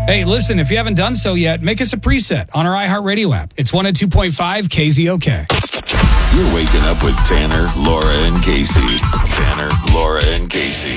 Hey, listen, if you haven't done so yet, make us a preset on our iHeartRadio app. It's 102.5 KZOK. You're waking up with Tanner, Laura, and Casey. Tanner, Laura, and Casey.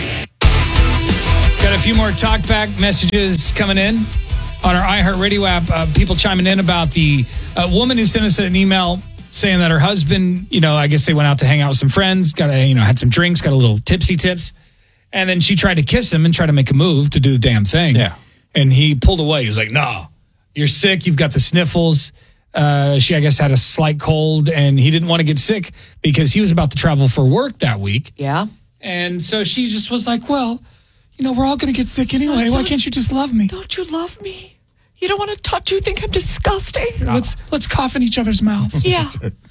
Got a few more talkback messages coming in on our iHeartRadio app. People chiming in about the woman who sent us an email saying that her husband, I guess they went out to hang out with some friends, had some drinks, got a little tipsy tips. And then she tried to kiss him and try to make a move to do the damn thing. Yeah. And he pulled away. He was like, no, you're sick. You've got the sniffles. She, I guess, had a slight cold, and he didn't want to get sick because he was about to travel for work that week. Yeah. And so she just was like, well, we're all going to get sick anyway. Why can't you just love me? Don't you love me? You don't want to touch. You think I'm disgusting? No. Let's cough in each other's mouths. Yeah.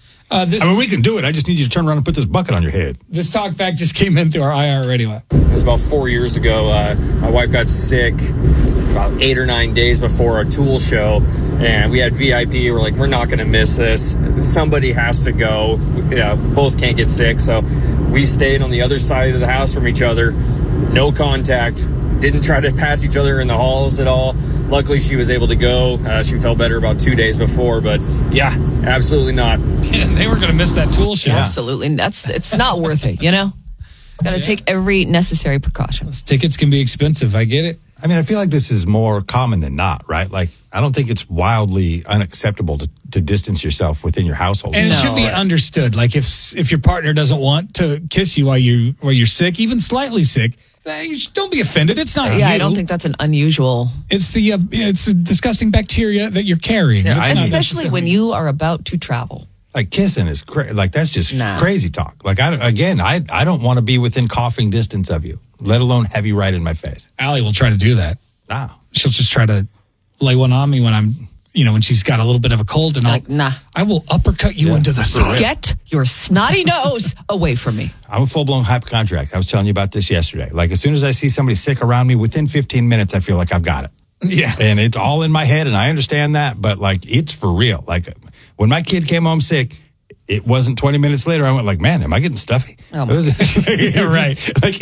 We can do it. I just need you to turn around and put this bucket on your head. This talkback just came in through our iHeartRadio app. It was about 4 years ago. My wife got sick about 8 or 9 days before our Tool show, and we had VIP. We're like, we're not going to miss this. Somebody has to go. Both can't get sick, so we stayed on the other side of the house from each other. No contact. Didn't try to pass each other in the halls at all. Luckily, she was able to go. She felt better about 2 days before, but yeah, absolutely not. Yeah, they were going to miss that Tool show. Yeah. Absolutely. It's not worth it, It's got to take every necessary precaution. Those tickets can be expensive. I get it. I mean, I feel like this is more common than not, right? Like, I don't think it's wildly unacceptable to distance yourself within your household. And it should be understood. Like, if your partner doesn't want to kiss you while you're sick, even slightly sick, don't be offended. It's not you. I don't think that's an unusual. It's it's a disgusting bacteria that you're carrying. Yeah, especially when you are about to travel. Like, kissing is that's just crazy talk. Like, I don't want to be within coughing distance of you, let alone have you right in my face. Allie will try to do that. Nah. She'll just try to lay one on me when I'm, when she's got a little bit of a cold, and I will uppercut you into the side. Get your snotty nose away from me. I'm a full-blown hypochondriac. I was telling you about this yesterday. Like, as soon as I see somebody sick around me, within 15 minutes, I feel like I've got it. Yeah. And it's all in my head, and I understand that, but, like, it's for real. Like, when my kid came home sick, it wasn't 20 minutes later, I went like, man, am I getting stuffy? Oh, my yeah, right. Like,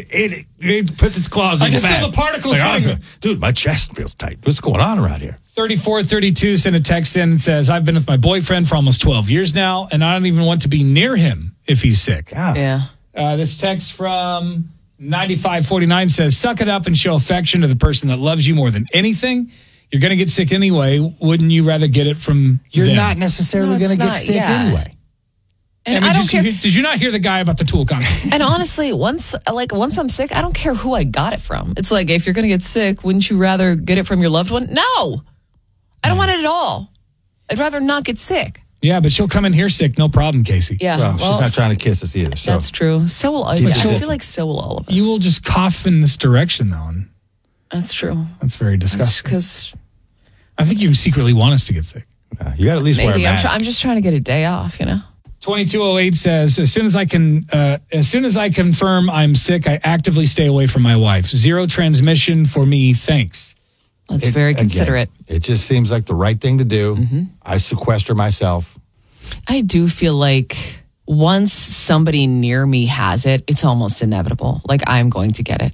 it puts its claws in I the can feel the particles. Dude, my chest feels tight. What's going on around here? 3432 sent a text in and says, I've been with my boyfriend for almost 12 years now, and I don't even want to be near him if he's sick. Yeah. This text from 9549 says, suck it up and show affection to the person that loves you more than anything. You're going to get sick anyway. Wouldn't you rather get it from You're them? not necessarily going to get sick anyway. And I don't care. Did you not hear the guy about the Tool comment? And honestly, once I'm sick, I don't care who I got it from. It's like, if you're going to get sick, wouldn't you rather get it from your loved one? No. I don't want it at all. I'd rather not get sick. Yeah, but she'll come in here sick, no problem, Casey. Yeah. Well, she's not trying to kiss us either. So. That's true. So will I feel like so will all of us. You will just cough in this direction, though. And that's true. That's very disgusting. Because I think you secretly want us to get sick. You got to at least wear a mask. I'm just trying to get a day off, 2208 says, as soon as I confirm I'm sick, I actively stay away from my wife. Zero transmission for me, thanks. That's very considerate. It just seems like the right thing to do. Mm-hmm. I sequester myself. I do feel like once somebody near me has it, it's almost inevitable. Like, I'm going to get it.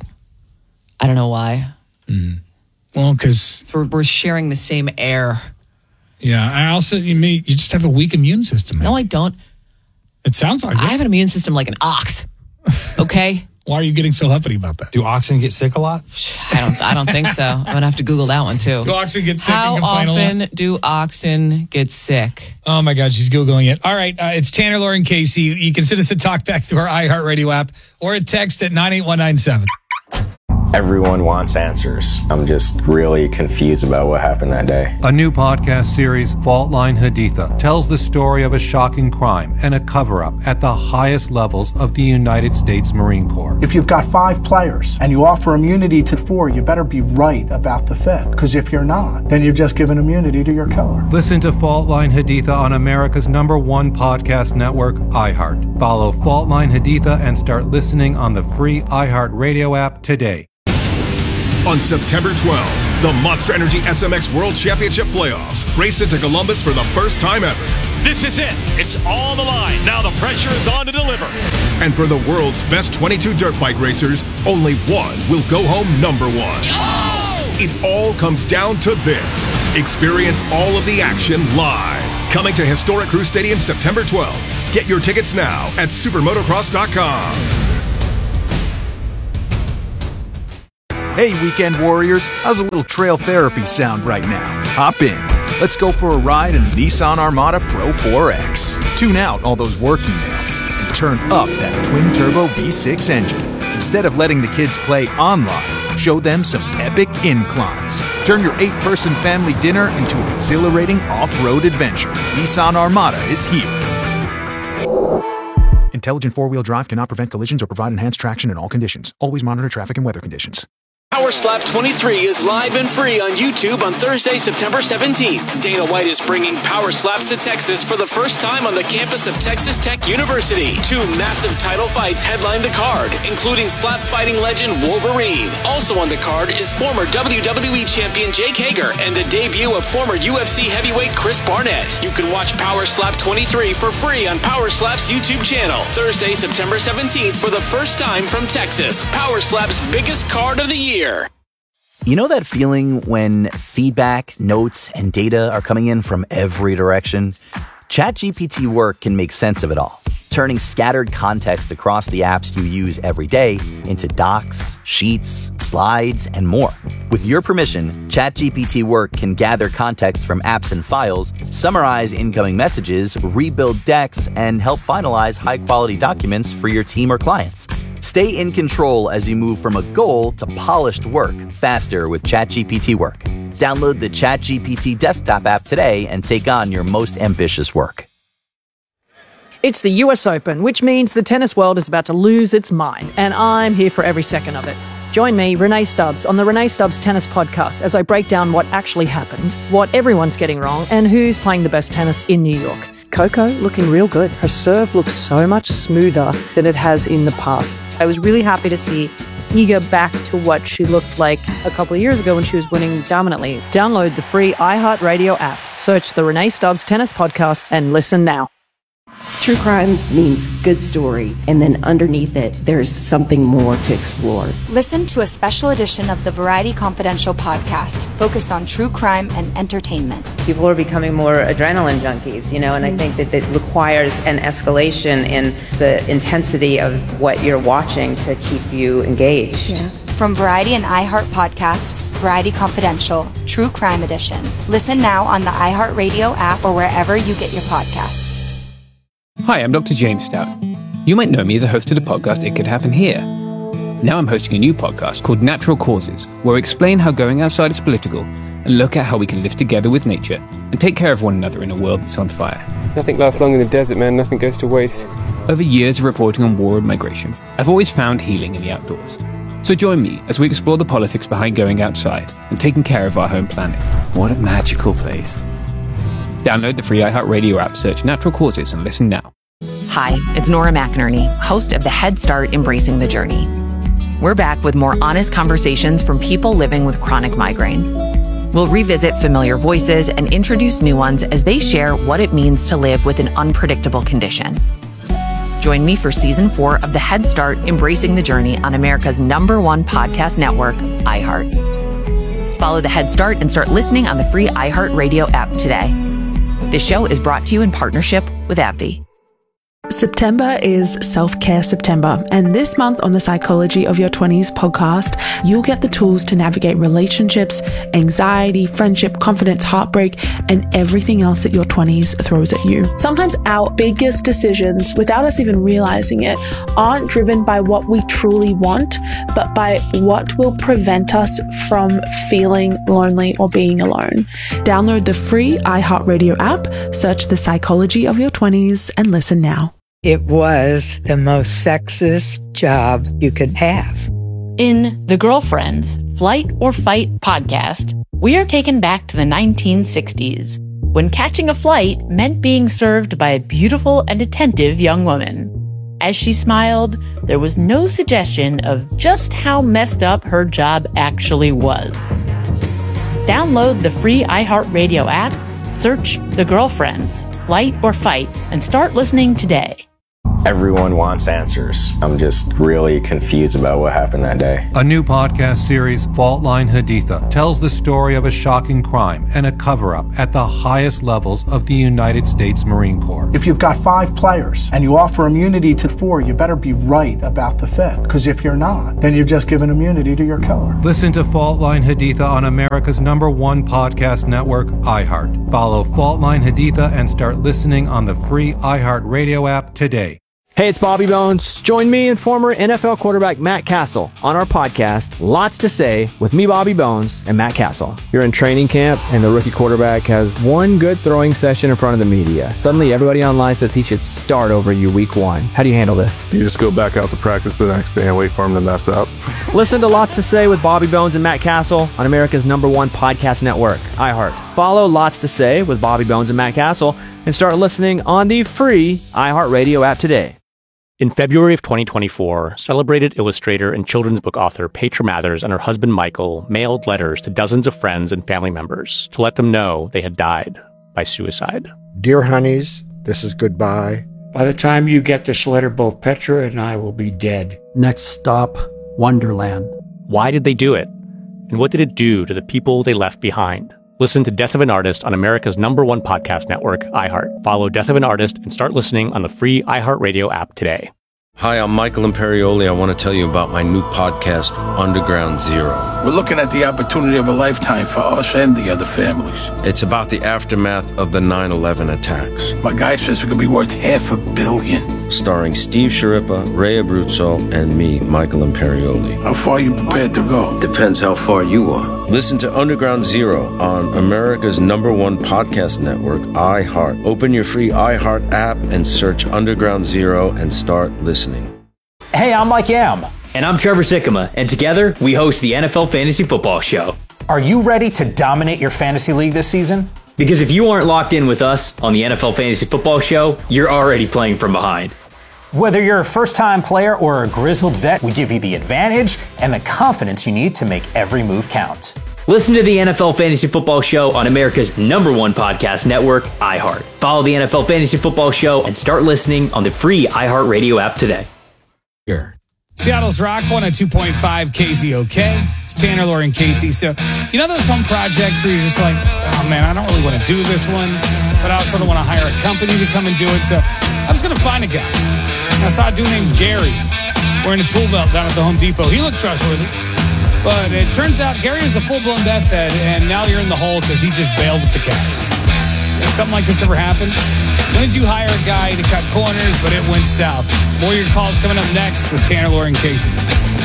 I don't know why. Mm. Well, because we're sharing the same air. Yeah, I also you just have a weak immune system. No, I don't. It sounds like I have an immune system like an ox. Okay. Why are you getting so uppity about that? Do oxen get sick a lot? I don't think so. I'm gonna have to Google that one too. Do oxen get sick? How and complain often a lot? do oxen get sick? Oh my God, she's Googling it. All right, it's Tanner, Laura, and Casey. You can send us a talk back through our iHeartRadio app or a text at 98197. Everyone wants answers. I'm just really confused about what happened that day. A new podcast series, Fault Line Haditha, tells the story of a shocking crime and a cover-up at the highest levels of the United States Marine Corps. If you've got 5 players and you offer immunity to 4, you better be right about the 5th. Because if you're not, then you've just given immunity to your killer. Listen to Fault Line Haditha on America's #1 podcast network, iHeart. Follow Fault Line Haditha and start listening on the free iHeartRadio app today. On September 12th, the Monster Energy SMX World Championship Playoffs race into Columbus for the first time ever. This is it. It's on the line. Now the pressure is on to deliver. And for the world's best 22 dirt bike racers, only one will go home number one. Oh! It all comes down to this. Experience all of the action live. Coming to Historic Crew Stadium September 12th. Get your tickets now at supermotocross.com. Hey, weekend warriors, how's a little trail therapy sound right now? Hop in. Let's go for a ride in the Nissan Armada Pro 4X. Tune out all those work emails and turn up that twin-turbo V6 engine. Instead of letting the kids play online, show them some epic inclines. Turn your 8-person family dinner into an exhilarating off-road adventure. Nissan Armada is here. Intelligent four-wheel drive cannot prevent collisions or provide enhanced traction in all conditions. Always monitor traffic and weather conditions. Power Slap 23 is live and free on YouTube on Thursday, September 17th. Dana White is bringing Power Slaps to Texas for the first time on the campus of Texas Tech University. 2 massive title fights headline the card, including slap fighting legend Wolverine. Also on the card is former WWE champion Jake Hager and the debut of former UFC heavyweight Chris Barnett. You can watch Power Slap 23 for free on Power Slap's YouTube channel. Thursday, September 17th for the first time from Texas. Power Slap's biggest card of the year. You know that feeling when feedback, notes, and data are coming in from every direction? ChatGPT Work can make sense of it all, turning scattered context across the apps you use every day into docs, sheets, slides, and more. With your permission, ChatGPT Work can gather context from apps and files, summarize incoming messages, rebuild decks, and help finalize high-quality documents for your team or clients. Stay in control as you move from a goal to polished work faster with ChatGPT Work. Download the ChatGPT desktop app today and take on your most ambitious work. It's the US Open, which means the tennis world is about to lose its mind, and I'm here for every second of it. Join me, Renee Stubbs, on the Renee Stubbs Tennis Podcast as I break down what actually happened, what everyone's getting wrong, and who's playing the best tennis in New York. Coco looking real good. Her serve looks so much smoother than it has in the past. I was really happy to see Iga back to what she looked like a couple of years ago when she was winning dominantly. Download the free iHeartRadio app. Search the Renee Stubbs Tennis Podcast and listen now. True crime means good story, and then underneath it, there's something more to explore. Listen to a special edition of the Variety Confidential podcast focused on true crime and entertainment. People are becoming more adrenaline junkies, and I think that it requires an escalation in the intensity of what you're watching to keep you engaged. Yeah. From Variety and iHeart Podcasts, Variety Confidential, True Crime Edition. Listen now on the iHeartRadio app or wherever you get your podcasts. Hi, I'm Dr. James Stout. You might know me as a host of the podcast It Could Happen Here. Now I'm hosting a new podcast called Natural Causes, where I explain how going outside is political and look at how we can live together with nature and take care of one another in a world that's on fire. Nothing lasts long in the desert, man. Nothing goes to waste. Over years of reporting on war and migration, I've always found healing in the outdoors. So join me as we explore the politics behind going outside and taking care of our home planet. What a magical place. Download the free iHeartRadio app, search Natural Causes, and listen now. Hi, it's Nora McInerney, host of the Head Start Embracing the Journey. We're back with more honest conversations from people living with chronic migraine. We'll revisit familiar voices and introduce new ones as they share what it means to live with an unpredictable condition. Join me for Season 4 of the Head Start Embracing the Journey on America's #1 podcast network, iHeart. Follow the Head Start and start listening on the free iHeartRadio app today. This show is brought to you in partnership with AbbVie. September is Self-Care September, and this month on the Psychology of Your 20s podcast, you'll get the tools to navigate relationships, anxiety, friendship, confidence, heartbreak, and everything else that your 20s throws at you. Sometimes our biggest decisions, without us even realizing it, aren't driven by what we truly want, but by what will prevent us from feeling lonely or being alone. Download the free iHeartRadio app, search the Psychology of Your 20s, and listen now. It was the most sexist job you could have. In The Girlfriends, Flight or Fight podcast, we are taken back to the 1960s, when catching a flight meant being served by a beautiful and attentive young woman. As she smiled, there was no suggestion of just how messed up her job actually was. Download the free iHeartRadio app, search The Girlfriends, Flight or Fight, and start listening today. Everyone wants answers. I'm just really confused about what happened that day. A new podcast series, Fault Line Haditha, tells the story of a shocking crime and a cover-up at the highest levels of the United States Marine Corps. If you've got 5 players and you offer immunity to 4, you better be right about the 5th. Because if you're not, then you've just given immunity to your killer. Listen to Fault Line Haditha on America's #1 podcast network, iHeart. Follow Fault Line Haditha and start listening on the free iHeart Radio app today. Hey, it's Bobby Bones. Join me and former NFL quarterback Matt Castle on our podcast, Lots to Say, with me, Bobby Bones, and Matt Castle. You're in training camp, and the rookie quarterback has one good throwing session in front of the media. Suddenly, everybody online says he should start over you week 1. How do you handle this? You just go back out to practice the next day and wait for him to mess up. Listen to Lots to Say with Bobby Bones and Matt Castle on America's #1 podcast network, iHeart. Follow Lots to Say with Bobby Bones and Matt Castle and start listening on the free iHeart Radio app today. In February of 2024, celebrated illustrator and children's book author Petra Mathers and her husband Michael mailed letters to dozens of friends and family members to let them know they had died by suicide. Dear honeys, this is goodbye. By the time you get this letter, both Petra and I will be dead. Next stop, Wonderland. Why did they do it? And what did it do to the people they left behind? Listen to Death of an Artist on America's #1 podcast network, iHeart. Follow Death of an Artist and start listening on the free iHeart Radio app today. Hi, I'm Michael Imperioli. I want to tell you about my new podcast, Underground Zero. We're looking at the opportunity of a lifetime for us and the other families. It's about the aftermath of the 9/11 attacks. My guy says it could be worth $500 million. Starring Steve Sciarippa, Ray Abruzzo, and me, Michael Imperioli. How far are you prepared to go? Depends how far you are. Listen to Underground Zero on America's #1 podcast network, iHeart. Open your free iHeart app and search Underground Zero and start listening. Hey, I'm Mike Yam. And I'm Trevor Sikkema. And together, we host the NFL Fantasy Football Show. Are you ready to dominate your fantasy league this season? Because if you aren't locked in with us on the NFL Fantasy Football Show, you're already playing from behind. Whether you're a first-time player or a grizzled vet, we give you the advantage and the confidence you need to make every move count. Listen to the NFL Fantasy Football Show on America's #1 podcast network, iHeart. Follow the NFL Fantasy Football Show and start listening on the free iHeart Radio app today. Here. Seattle's Rock 102.5 KZOK. It's Tanner, Lauren, and Casey. So, you know those home projects where you're just like, oh man, I don't really want to do this one, but I also don't want to hire a company to come and do it. So I was going to find a guy. I saw a dude named Gary wearing a tool belt down at the Home Depot. He looked trustworthy. But it turns out Gary is a full-blown meth head, and now you're in the hole because he just bailed with the cash. Has something like this ever happened? When did you hire a guy to cut corners, but it went south? More of your calls coming up next with Tanner, Lauren, and Casey.